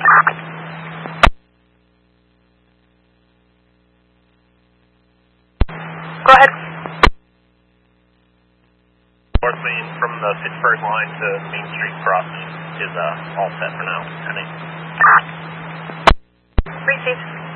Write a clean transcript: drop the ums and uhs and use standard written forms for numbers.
Go ahead. North Main from the Pittsburgh line to Main Street crossing is all set for now. Received.